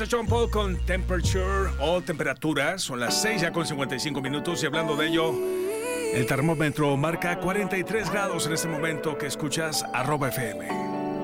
Sean Paul con Temperature o Temperatura. Son las 6 ya con 55 minutos y hablando de ello, el termómetro marca 43 grados en este momento que escuchas @FM.